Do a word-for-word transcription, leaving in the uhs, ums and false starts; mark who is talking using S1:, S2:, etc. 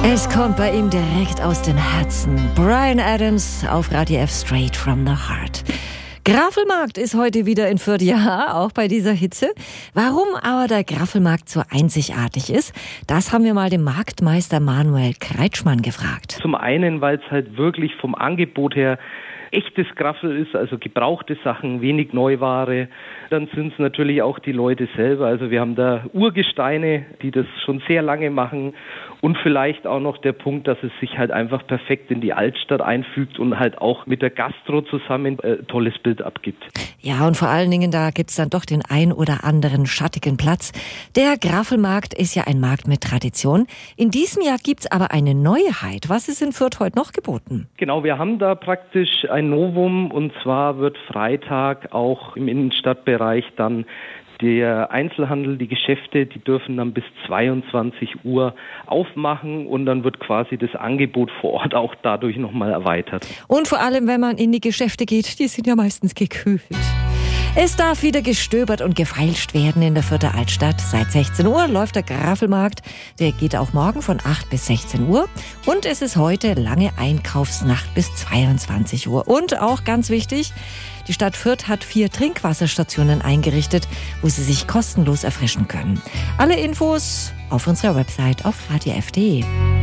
S1: Es kommt bei ihm direkt aus dem Herzen. Bryan Adams auf Radio F, Straight from the Heart. Graffelmarkt ist heute wieder in Fürth, ja, auch bei dieser Hitze. Warum aber der Graffelmarkt so einzigartig ist, das haben wir mal dem Marktmeister Manuel Kreitschmann gefragt.
S2: Zum einen, weil es halt wirklich vom Angebot her echtes Graffel ist, also gebrauchte Sachen, wenig Neuware. Dann sind es natürlich auch die Leute selber. Also wir haben da Urgesteine, die das schon sehr lange machen. Und vielleicht auch noch der Punkt, dass es sich halt einfach perfekt in die Altstadt einfügt und halt auch mit der Gastro zusammen ein äh, tolles Bild abgibt.
S1: Ja, und vor allen Dingen, da gibt's dann doch den ein oder anderen schattigen Platz. Der Graffelmarkt ist ja ein Markt mit Tradition. In diesem Jahr gibt's aber eine Neuheit. Was ist in Fürth heute noch geboten?
S2: Genau, wir haben da praktisch ein Novum, und zwar wird Freitag auch im Innenstadtbereich dann der Einzelhandel, die Geschäfte, die dürfen dann bis zweiundzwanzig Uhr aufmachen, und dann wird quasi das Angebot vor Ort auch dadurch nochmal erweitert.
S1: Und vor allem, wenn man in die Geschäfte geht, die sind ja meistens gekühlt. Es darf wieder gestöbert und gefeilscht werden in der Fürther Altstadt. Seit sechzehn Uhr läuft der Graffelmarkt. Der geht auch morgen von acht bis sechzehn Uhr. Und es ist heute lange Einkaufsnacht bis zweiundzwanzig Uhr. Und auch ganz wichtig, die Stadt Fürth hat vier Trinkwasserstationen eingerichtet, wo Sie sich kostenlos erfrischen können. Alle Infos auf unserer Website auf radio f punkt de.